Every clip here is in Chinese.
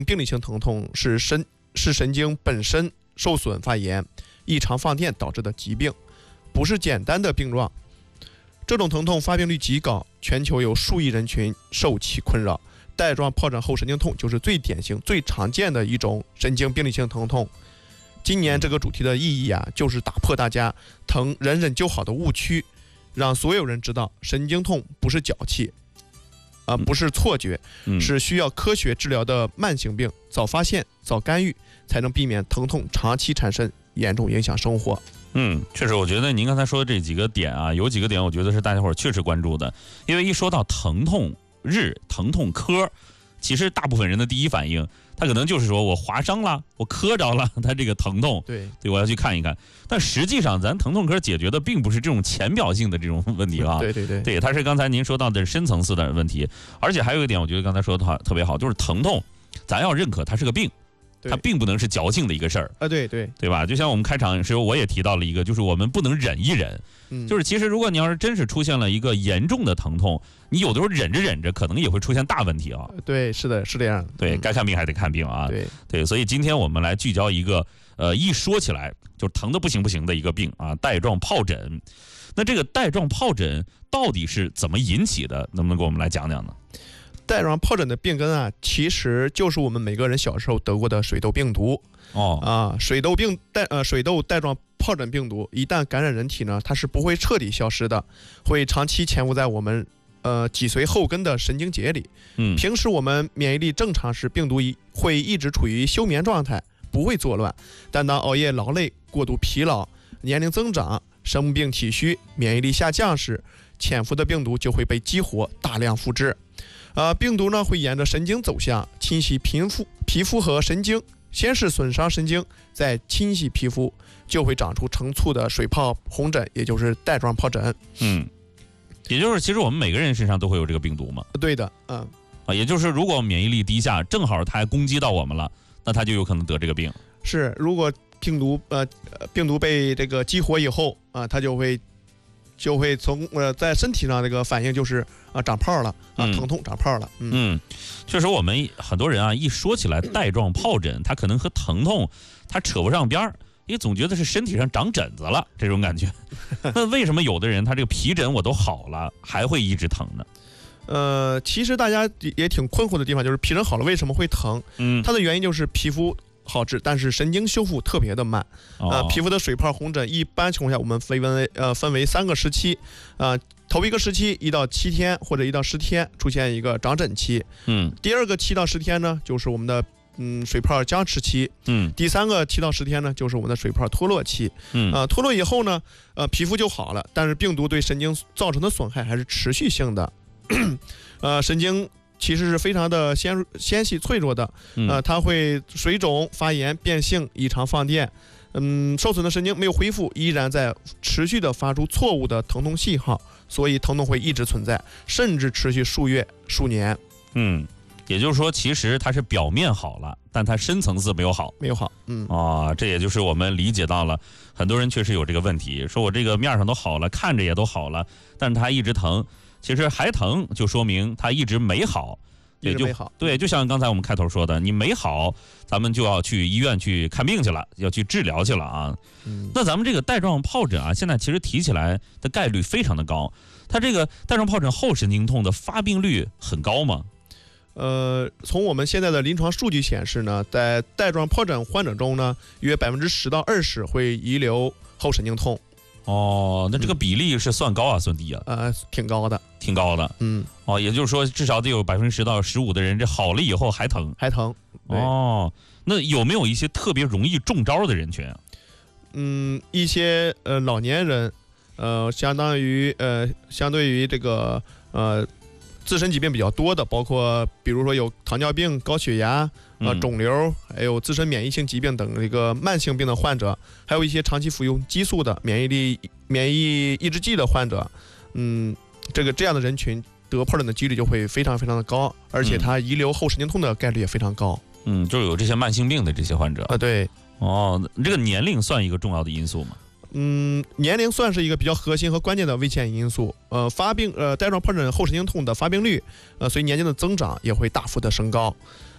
病理性疼痛是神经本身受损发炎、异常放电导致的疾病，不是简单的病状。这种疼痛发病率极高，全球有数亿人群受其困扰。带状疱疹后神经痛就是最典型、最常见的一种神经病理性疼痛。今年这个主题的意义啊，就是打破大家疼忍忍就好的误区，让所有人知道神经痛不是脚气，不是错觉，是需要科学治疗的慢性病，早发现、早干预，才能避免疼痛长期产生，严重影响生活。 确实，我觉得您刚才说的这几个点啊，有几个点我觉得是大家伙确实关注的，因为一说到疼痛日、疼痛科，其实大部分人的第一反应，他可能就是说我划伤了，我磕着了，他这个疼痛，对，我要去看一看。但实际上，咱疼痛科解决的并不是这种浅表性的这种问题啊，对，它是刚才您说到的深层次的问题。而且还有一点，我觉得刚才说的特别好，就是疼痛，咱要认可它是个病。它并不能是矫情的一个事儿啊，对吧？就像我们开场时候我也提到了一个，就是我们不能忍一忍，就是其实如果你要是真是出现了一个严重的疼痛，你有的时候忍着忍着，可能也会出现大问题啊。 对，是的，是这样。 对，该看病还得看病啊。对，所以今天我们来聚焦一个，一说起来就疼得不行的一个病啊，带状疱疹。那这个带状疱疹到底是怎么引起的？能不能给我们来讲讲呢？ 带状疱疹的病根啊，其实就是我们每个人小时候得过的水痘病毒。水痘带状疱疹病毒一旦感染人体呢，它是不会彻底消失的，会长期潜伏在我们脊髓后根的神经节里。平时我们免疫力正常时，病毒会一直处于休眠状态，不会作乱。但当熬夜、劳累、过度疲劳、年龄增长、生病体虚、免疫力下降时，潜伏的病毒就会被激活，大量复制。病毒呢会沿着神经走向，侵袭皮肤和神经，先是损伤神经，再侵袭皮肤，就会长出成簇的水泡红疹，也就是带状疱疹。 也就是其实我们每个人身上都会有这个病毒嘛。 对的， 也就是如果免疫力低下，正好它还攻击到我们了，那它就有可能得这个病。 是，如果病毒被这个激活以后啊，它就会从在身体上这个反应就是长泡了疼痛长泡了。 确实我们很多人啊一说起来带状疱疹，它可能和疼痛它扯不上边儿，因为总觉得是身体上长疹子了这种感觉。那为什么有的人他这个皮疹我都好了，还会一直疼呢？ 其实大家也挺困惑的地方就是皮疹好了为什么会疼？它的原因就是皮肤好治，但是神经修复特别的慢。皮肤的水泡红疹一般情况下我们分为3个时期。头一个时期1到7天或者1到10天出现一个长疹期。第二个7到10天呢，就是我们的水泡僵持期。第3个7到10天呢，就是我们的水泡脱落期。脱落以后呢，皮肤就好了，但是病毒对神经造成的损害还是持续性的。神经其实是非常的纤细脆弱的，它会水肿、发炎、变性、异常放电。受损的神经没有恢复，依然在持续的发出错误的疼痛信号，所以疼痛会一直存在，甚至持续数月、数年。 也就是说，其实它是表面好了，但它深层次没有好。这也就是我们理解到了，很多人确实有这个问题，说我这个面上都好了，看着也都好了，但是它一直疼。其实还疼，就说明它一直没好。对，就像刚才我们开头说的，你没好，咱们就要去医院去看病去了，要去治疗去了啊。那咱们这个带状疱疹啊，现在其实提起来的概率非常的高。它这个带状疱疹后神经痛的发病率很高吗？ 从我们现在的临床数据显示呢，在带状疱疹患者中呢，约10%到20%会遗留后神经痛。 那这个比例是算高啊，算低啊？ 挺高的。 也就是说，至少得有10%到15%的人，这好了以后还疼。那有没有一些特别容易中招的人群啊？ 一些老年人，相对于这个自身疾病比较多的，包括比如说有糖尿病、高血压、肿瘤，还有自身免疫性疾病等一个慢性病的患者，还有一些长期服用激素的免疫抑制剂的患者。这样的人群得疱疹的几率就会非常非常的高，而且它遗留后神经痛的概率也非常高。 就是有这些慢性病的这些患者。 对。 这个年龄算一个重要的因素吗？ 年龄算是一个比较核心和关键的危险因素。带状疱疹后神经痛的发病率，随年龄的增长也会大幅的升高。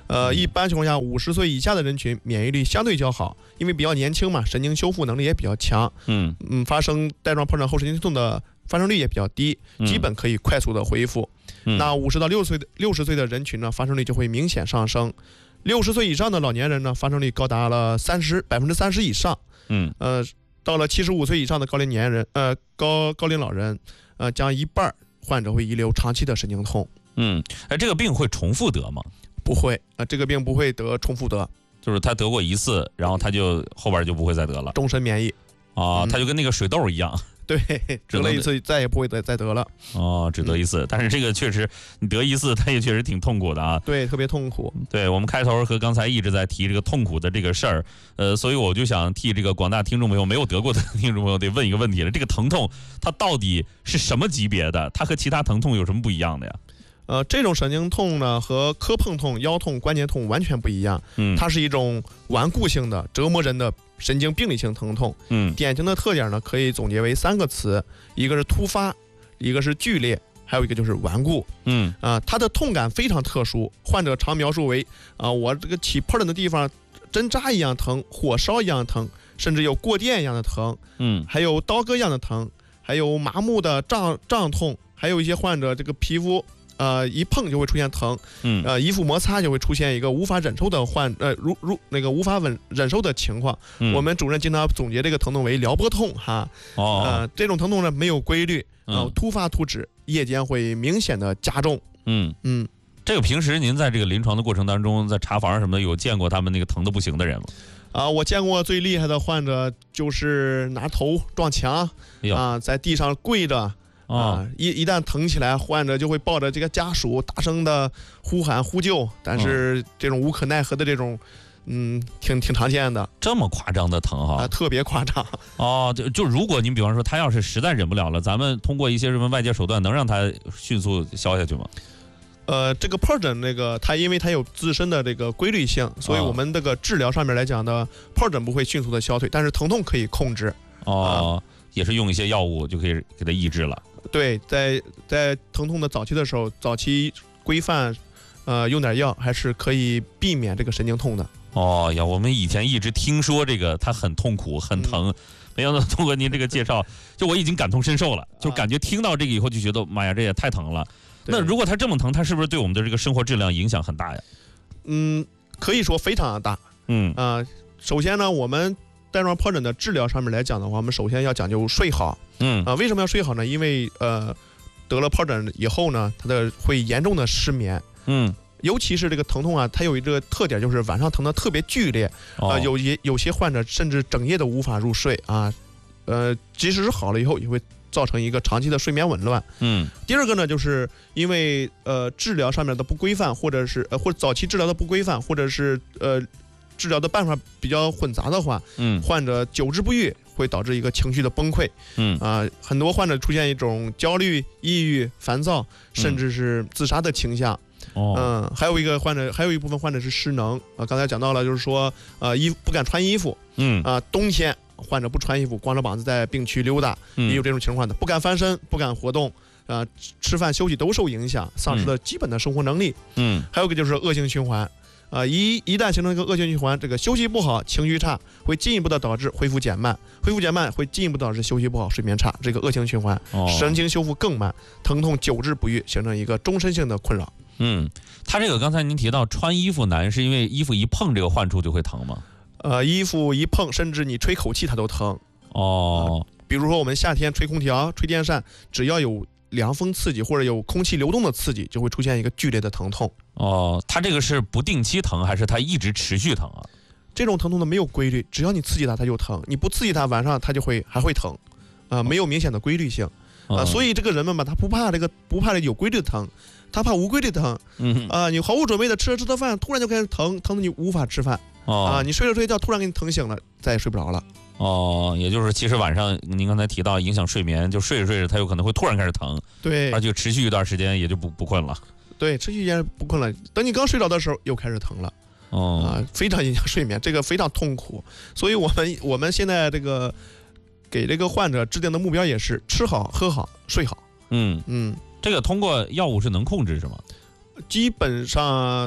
一般情况下50岁以下的人群免疫力相对较好，因为比较年轻嘛，神经修复能力也比较强。发生带状疱疹后神经痛的发生率也比较低，基本可以快速的恢复。那50到60岁的人群呢，发生率就会明显上升。60岁以上的老年人呢，发生率高达了30%以上。到了75岁以上的高龄老人，将一半患者会遗留长期的神经痛。 这个病会重复得吗？ 不会这个病不会重复得， 就是他得过一次，然后他就后边就不会再得了， 终身免疫。 他就跟那个水痘一样。 对，得了一次再也不会再得了。 只得一次，但是这个确实你得一次，它也确实挺痛苦的啊。 对，特别痛苦。 对，我们开头和刚才一直在提这个痛苦的这个事儿，所以我就想替这个广大听众朋友没有得过的听众朋友得问一个问题了：这个疼痛它到底是什么级别的？它和其他疼痛有什么不一样的呀？ 这种神经痛呢，和磕碰痛、腰痛、关节痛完全不一样。它是一种顽固性的、折磨人的神经病理性疼痛。典型的特点呢，可以总结为3个词：一个是突发，一个是剧烈，还有一个就是顽固。它的痛感非常特殊，患者常描述为我这个起疱疹的地方针扎一样疼，火烧一样疼，甚至有过电一样的疼。还有刀割一样的疼，还有麻木的胀痛，还有一些患者这个皮肤一碰就会出现疼，衣服摩擦就会出现一个无法忍受的无法忍受的情况。我们主任经常总结这个疼痛为撩拨痛哈。这种疼痛呢没有规律，突发突止，夜间会明显的加重。 这个平时您在这个临床的过程当中，在查房什么的，有见过他们那个疼得不行的人吗？ 我见过最厉害的患者就是拿头撞墙在地上跪着。一旦疼起来，患者就会抱着这个家属大声的呼喊呼救，但是这种无可奈何的这种，挺常见的。 这么夸张的疼哈？ 特别夸张。 就如果您比方说他要是实在忍不了了，咱们通过一些什么外界手段能让他迅速消下去吗？ 这个疱疹它因为它有自身的这个规律性，所以我们这个治疗上面来讲呢，疱疹不会迅速的消退，但是疼痛可以控制。 也是用一些药物就可以给它抑制了。 对，在疼痛的早期的时候，早期规范，用点药还是可以避免这个神经痛的。 我们以前一直听说这个它很痛苦很疼，没想到通过您这个介绍，就我已经感同身受了，就感觉听到这个以后就觉得妈呀，这也太疼了。那如果它这么疼，它是不是对我们的这个生活质量影响很大呀？ 可以说非常的大。首先呢，我们带状疱疹的治疗上面来讲的话，我们首先要讲究睡好。为什么要睡好呢？因为得了疱疹以后呢，它会严重的失眠。尤其是这个疼痛它有一个特点，就是晚上疼得特别剧烈。有些患者甚至整夜都无法入睡即使是好了以后，也会造成一个长期的睡眠紊乱。第二个呢，就是因为治疗上面的不规范，或者早期治疗的不规范，或者是治疗的办法比较混杂的话，患者久治不愈，会导致一个情绪的崩溃。很多患者出现一种焦虑、抑郁、烦躁，甚至是自杀的倾向。还有一部分患者是失能。刚才讲到了，就是说不敢穿衣服。冬天患者不穿衣服，光着膀子在病区溜达，也有这种情况的，不敢翻身，不敢活动。吃饭休息都受影响，丧失了基本的生活能力。还有一个就是恶性循环。一旦形成一个恶性循环，这个休息不好，情绪差，会进一步的导致恢复减慢，恢复减慢会进一步导致休息不好，睡眠差，这个恶性循环，神经修复更慢，疼痛久治不愈，形成一个终身性的困扰。 他这个刚才您提到穿衣服难，是因为衣服一碰这个患处就会疼吗？ 衣服一碰，甚至你吹口气它都疼。比如说我们夏天吹空调、吹电扇，只要有凉风刺激或者有空气流动的刺激，就会出现一个剧烈的疼痛。 它这个是不定期疼，还是它一直持续疼啊？ 这种疼痛呢没有规律，只要你刺激它，它就疼；你不刺激它，晚上它还会疼。没有明显的规律性。所以这个人们吧，他不怕这有规律的疼，他怕无规律的疼。你毫无准备的吃着饭，突然就开始疼得你无法吃饭。你睡着觉，突然给你疼醒了，再也睡不着了。 也就是其实晚上您刚才提到影响睡眠，就睡着睡着它有可能会突然开始疼， 对， 而且持续一段时间也就不困了。 对，持续一段不困了，等你刚睡着的时候又开始疼了。非常影响睡眠，这个非常痛苦。所以我们现在这个给这个患者制定的目标也是吃好、喝好、睡好。 这个通过药物是能控制是吗？ 基本上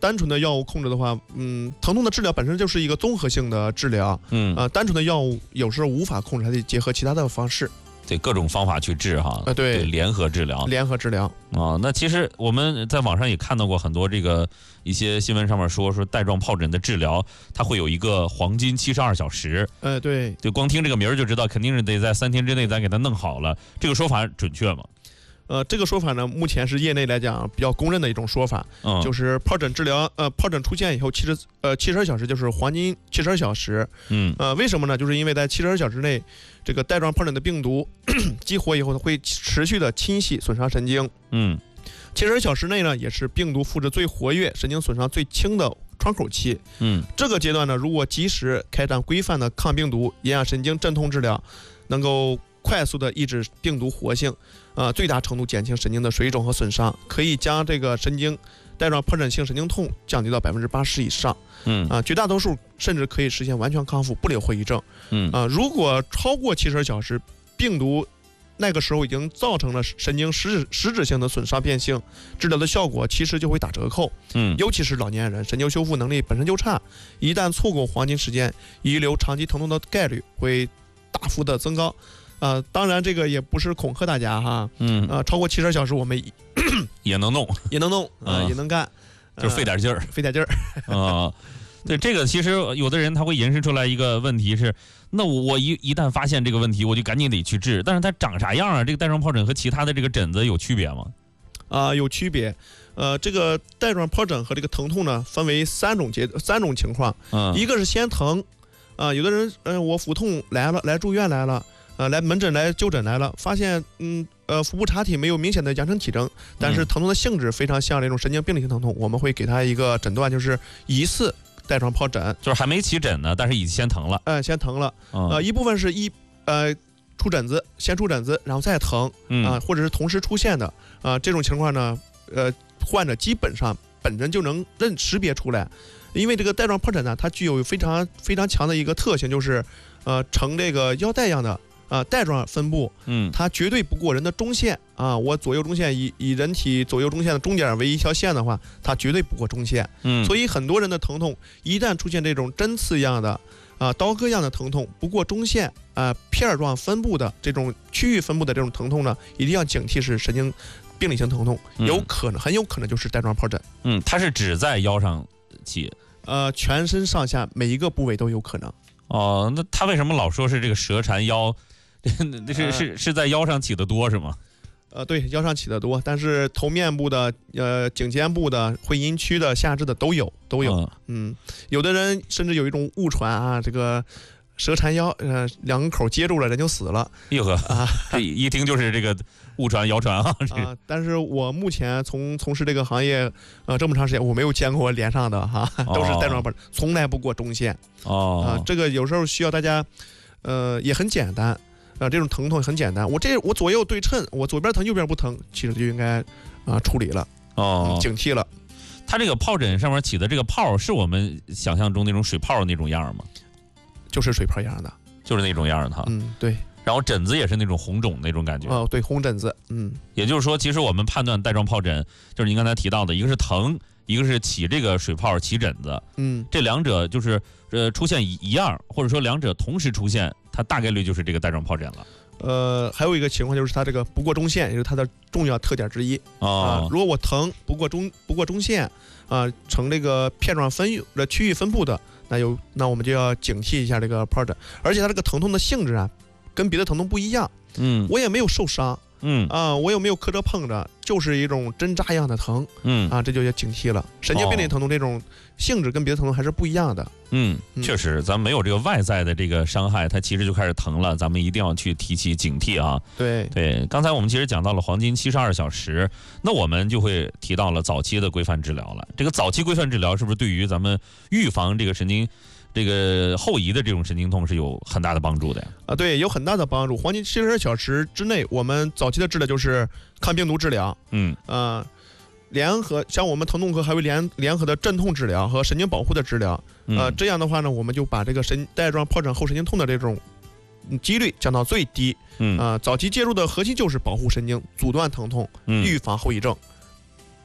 单纯的药物控制的话，疼痛的治疗本身就是一个综合性的治疗，单纯的药物有时候无法控制，还得结合其他的方式。 对各种方法去治哈， 对， 联合治疗啊。 那其实我们在网上也看到过很多一些新闻上面说带状疱疹的治疗，它会有一个黄金72小时。 对， 就光听这个名儿就知道，肯定是得在3天之内咱给它弄好了。这个说法准确吗？ 这个说法呢，目前是业内来讲比较公认的一种说法，就是疱疹治疗，疱疹出现以后72小时就是黄金72小时。为什么呢？就是因为在72小时内，这个带状疱疹的病毒激活以后，它会持续的侵袭损伤神经。72小时内呢，也是病毒复制最活跃、神经损伤最轻的窗口期。这个阶段呢，如果及时开展规范的抗病毒、营养神经镇痛治疗，能够快速的抑制病毒活性，最大程度减轻神经的水肿和损伤，可以将这个带状疱疹性神经痛降低到80%以上。绝大多数甚至可以实现完全康复，不留后遗症。如果超过72小时，病毒那个时候已经造成了神经实质性的损伤变性，治疗的效果其实就会打折扣。尤其是老年人，神经修复能力本身就差，一旦错过黄金时间，遗留长期疼痛的概率会大幅的增高。当然这个也不是恐吓大家哈，超过72小时我们也能弄， 也能干， 就是费点劲儿。对，这个其实有的人他会延伸出来一个问题是，那我一旦发现这个问题，我就赶紧得去治，但是它长啥样啊？这个带状疱疹和其他的这个疹子有区别吗？有区别。这个带状疱疹和这个疼痛呢，分为三种情况。一个是先疼，有的人我腹痛来了，来住院来了。来门诊来就诊来了，发现腹部查体没有明显的扬尘体征，但是疼痛的性质非常像那种神经病理性疼痛，我们会给他一个诊断，就是疑似带状疱疹， 就是还没起疹呢，但是已经先疼了。 先疼了。一部分是出疹子，先出疹子然后再疼，或者是同时出现的。这种情况呢，患者基本上本身就能识别出来，因为这个带状疱疹呢，它具有非常非常强的一个特性，就是呈这个腰带样的。带状分布，它绝对不过人的中线啊！我左右中线以人体左右中线的中点为一条线的话，它绝对不过中线。所以很多人的疼痛一旦出现这种针刺样的刀割样的疼痛，不过中线片状分布的这种区域分布的这种疼痛呢，一定要警惕是神经病理性疼痛，很有可能就是带状疱疹。它是只在腰上起，全身上下每一个部位都有可能。 那他为什么老说是这个蛇缠腰？是在腰上起的多是吗？ 对，腰上起的多，但是头面部的、颈肩部的、会阴区的、下肢的都有。有的人甚至有一种误传啊，这个蛇缠腰，两个口接住了，人就死了。 哟呵这一听就是这个误传谣传啊。 但是我目前从事这个行业这么长时间，我没有见过连上的哈，都是带状疱疹，从来不过中线。这个有时候需要大家，也很简单。这种疼痛很简单，我左右对称，我左边疼右边不疼，其实就应该处理了。警惕了。 它这个疱疹上面起的这个泡是我们想象中那种水泡那种样吗？ 就是水泡样的， 就是那种样的哈。 对。 然后疹子也是那种红肿那种感觉。 对，红疹子。 也就是说，其实我们判断带状疱疹，就是您刚才提到的，一个是疼，一个是起这个水泡起疹子。这两者就是出现一样，或者说两者同时出现，它大概率就是这个带状疱疹了。 还有一个情况就是它这个不过中线，也是它的重要特点之一。如果我疼不过中线，呈这个片状区域分布的，那我们就要警惕一下这个疱疹，而且它这个疼痛的性质跟别的疼痛不一样。我也没有受伤。我有没有磕着碰着，就是一种针扎一样的疼。这就要警惕了。神经病理疼痛这种性质跟别的疼痛还是不一样的。 确实，咱们没有这个外在的这个伤害，它其实就开始疼了，咱们一定要去提起警惕啊。对，刚才我们其实讲到了黄金72小时，那我们就会提到了早期的规范治疗了。这个早期规范治疗是不是对于咱们预防这个这个后遗的这种神经痛是有很大的帮助的呀？ 对，有很大的帮助。黄金72小时之内，我们早期的治疗就是抗病毒治疗。联合像我们疼痛科还会联合的镇痛治疗和神经保护的治疗。这样的话呢，我们就把这个带状疱疹后神经痛的这种几率降到最低。早期介入的核心就是保护神经，阻断疼痛，预防后遗症。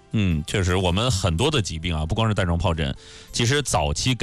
确实，我们很多的疾病啊，不光是带状疱疹，其实早期